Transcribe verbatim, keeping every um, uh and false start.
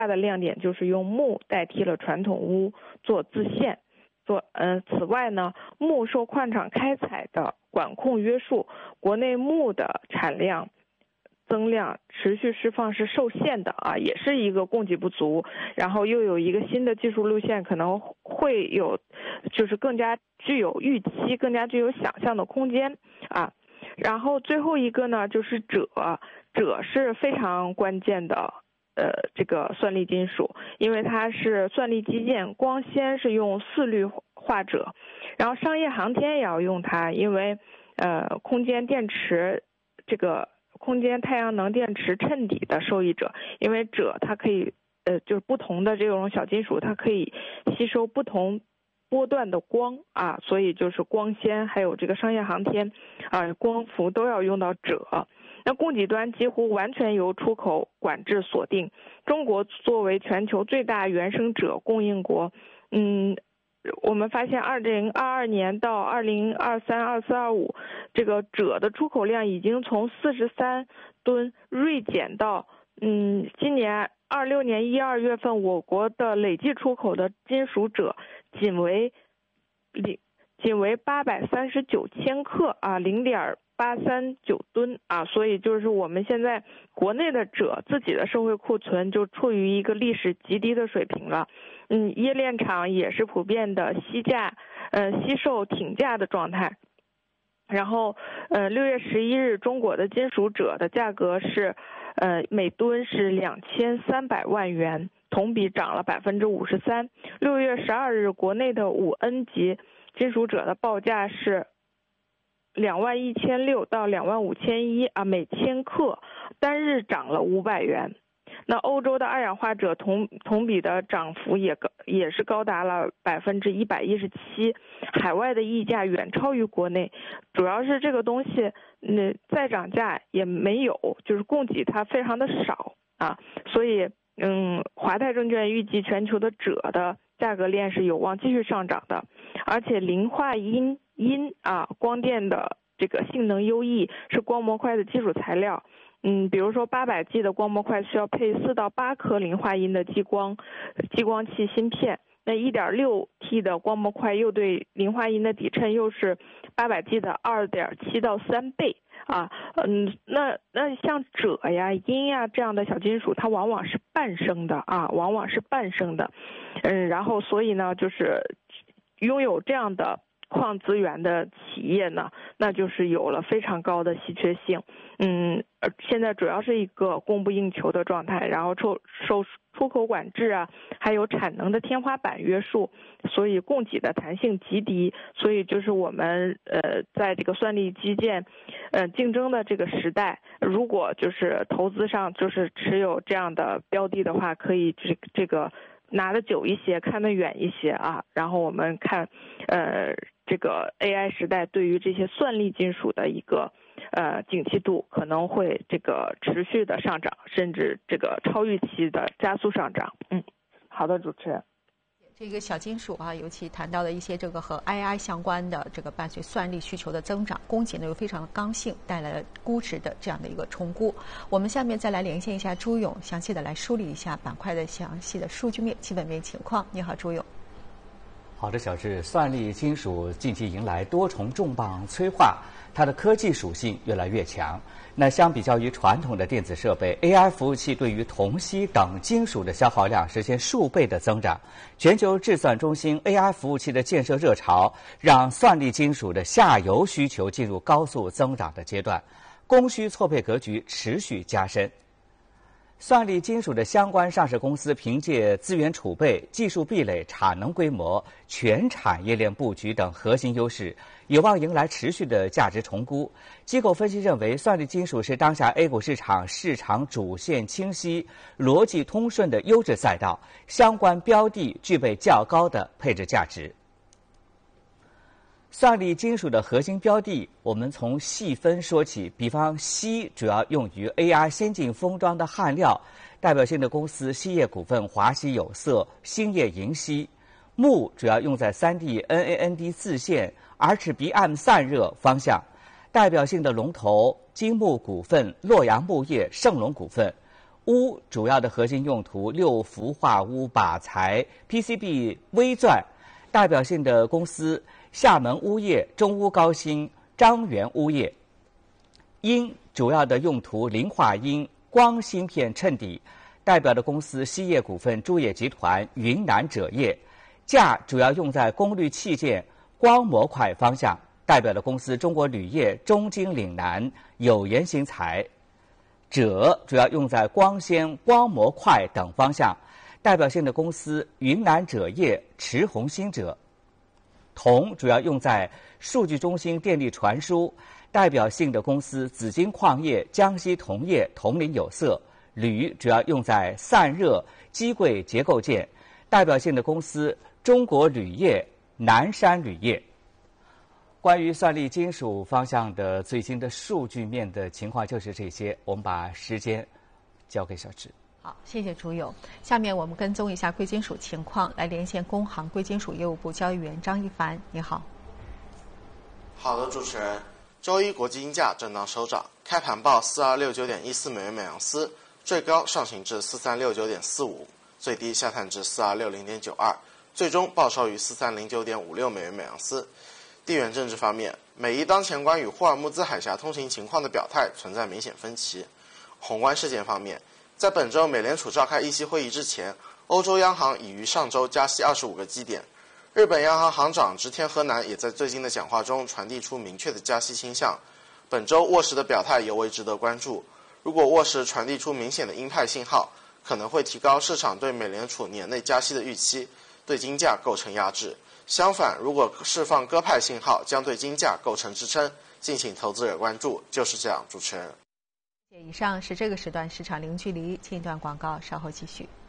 大的亮点就是用钼代替了传统钨做自线。做呃，此外呢，钼受矿场开采的管控约束，国内钼的产量增量持续释放是受限的啊，也是一个供给不足。然后又有一个新的技术路线，可能会有就是更加具有预期、更加具有想象的空间啊。然后最后一个呢，就是锗，锗是非常关键的。呃，这个算力金属，因为它是算力基建，光纤是用四氯化锗，然后商业航天也要用它，因为呃，空间电池这个空间太阳能电池衬底的受益者，因为锗它可以呃，就是不同的这种小金属，它可以吸收不同波段的光啊，所以就是光纤还有这个商业航天啊，光伏都要用到锗。那供给端几乎完全由出口管制锁定。中国作为全球最大原生锗供应国，嗯，我们发现二零二二年到二零二三、二四、二五，这个锗的出口量已经从四十三吨锐减到，嗯，今年二六年一二月份，我国的累计出口的金属锗仅为零仅为八百三十九千克啊，零点八三九吨啊，所以就是我们现在国内的锗自己的社会库存就处于一个历史极低的水平了。嗯，冶炼厂也是普遍的惜价，呃，惜售挺价的状态。然后，呃，六月十一日，中国的金属锗的价格是，呃，每吨是两千三百万元，同比涨了百分之五十三。六月十二日，国内的五 N 级金属锗的报价是两万一千六到两万五千一啊每千克，单日涨了五百元。那欧洲的二氧化锗同同比的涨幅也高，也是高达了百分之一百一十七，海外的溢价远超于国内，主要是这个东西，嗯，再涨价也没有，就是供给它非常的少啊，所以嗯，华泰证券预计全球的锗的价格链是有望继续上涨的，而且磷化铟铟啊，光电的这个性能优异，是光模块的基础材料。嗯，比如说八百 G 的光模块需要配四到八颗磷化铟的激光激光器芯片，那 一点六 T 的光模块又对磷化铟的底衬又是八百 G 的 二点七 到三倍啊。嗯，那那像锗呀、铟呀这样的小金属，它往往是半升的啊，往往是半升的。嗯，然后所以呢，就是拥有这样的矿资源的企业呢，那就是有了非常高的稀缺性。嗯，现在主要是一个供不应求的状态，然后受受出口管制啊，还有产能的天花板约束，所以供给的弹性极低。所以就是我们呃在这个算力基建呃竞争的这个时代，如果就是投资上就是持有这样的标的的话，可以这这个拿得久一些，看得远一些啊。然后我们看呃这个 A I 时代对于这些算力金属的一个呃景气度可能会这个持续的上涨，甚至这个超预期的加速上涨。嗯，好的，主持人。 这个小金属啊，尤其谈到了一些这个和 A I 相关的这个伴随算力需求的增长，供给呢又非常的刚性，带来了估值的这样的一个重估。我们下面再来连线一下朱勇，详细的来梳理一下板块的详细的数据面、基本面情况。你好，朱勇。 好的，小智，算力金属近期迎来多重重磅催化，它的科技属性越来越强。那相比较于传统的电子设备 ，A I 服务器对于铜、锡等金属的消耗量实现数倍的增长。全球制算中心 A I 服务器的建设热潮，让算力金属的下游需求进入高速增长的阶段，供需错配格局持续加深。算力金属的相关上市公司凭借资源储备、技术壁垒、产能规模、全产业链布局等核心优势，有望迎来持续的价值重估。机构分析认为，算力金属是当下 A 股市场市场主线清晰、逻辑通顺的优质赛道，相关标的具备较高的配置价值。算力金属的核心标的，我们从细分说起。比方，锡主要用于 A I 先进封装的焊料，代表性的公司锡业股份、华西有色、兴业银锡；钼主要用在 三 D N A N D 自线、H B M 散热方向，代表性的龙头金木股份、洛阳钼业、盛隆股份； 钨主要的核心用途六氟化钨靶材、P C B 微钻，代表性的公司厦门钨业、中钨高新、张元钨业。铟主要的用途磷化铟、光芯片衬底，代表的公司锡业股份、鑄业集团、云南锗业。镓主要用在功率器件、光模块方向，代表的公司中国铝业、中金岭南、有源新材。锗主要用在光纤、光模块等方向，代表性的公司云南锗业、驰宏新锗。铜主要用在数据中心电力传输，代表性的公司紫金矿业、江西铜业、铜陵有色。铝主要用在散热、机柜结构件，代表性的公司中国铝业、南山铝业。关于算力金属方向的最新的数据面的情况就是这些，我们把时间交给小志。 好，谢谢朱友。下面我们跟踪一下贵金属情况，来连线工行贵金属业务部交易员张一凡。你好。 好的，主持人。周一国际金价震荡收涨，开盘报四二六九点一四美元每盎司，最高上行至四三六九点四五，最低下探至四二六零点九二，最终报收于四三零九点五六美元每盎司。地缘政治方面，美伊当前关于霍尔木兹海峡通行情况的表态存在明显分歧。宏观事件方面，在本周美联储召开议息会议之前，欧洲央行已于上周加息二十五个基点。日本央行行长植田和男也在最近的讲话中传递出明确的加息倾向。本周沃什的表态尤为值得关注。如果沃什传递出明显的鹰派信号，可能会提高市场对美联储年内加息的预期，对金价构成压制。相反，如果释放鸽派信号，将对金价构成支撑，敬请投资者关注。就是这样，主持人。 以上是这个时段市场零距离，进一段广告，稍后继续。